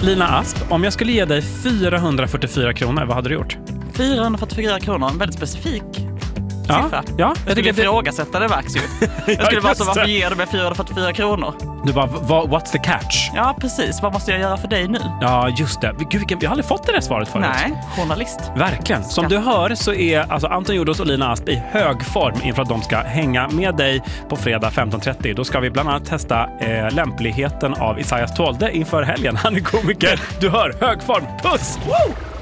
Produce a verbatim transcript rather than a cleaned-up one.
Lina Asp, om jag skulle ge dig fyrahundrafyrtiofyra kronor, vad hade du gjort? fyrahundrafyrtiofyra kronor, en väldigt specifik Ja, siffra. ja, Jag skulle tycker det- ifrågasätta det verks ju. Jag skulle Ja, vara så, just varför det. ger du mig fyrahundrafyrtiofyra kronor? Du bara, vad, what's the catch? Ja, precis. Vad måste jag göra för dig nu? Ja, just det. Gud, vilken, vi har aldrig fått det där svaret förut. Nej, journalist. Verkligen. Som du hör så är alltså Anton Jordos och Lina Asp i hög form inför att de ska hänga med dig på fredag femton trettio. Då ska vi bland annat testa eh, lämpligheten av Isaias Tolde inför helgen. Han är komiker. Du hör, hög form. Puss! Woo!